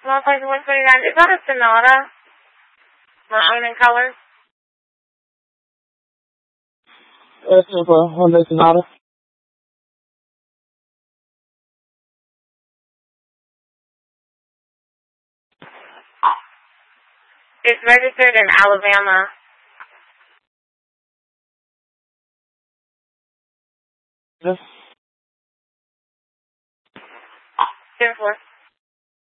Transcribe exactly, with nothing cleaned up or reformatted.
one place one twenty-nine. Is that a Sonata? My own in color? That's a Hyundai Sonata. It's registered in Alabama. Yes. ten four.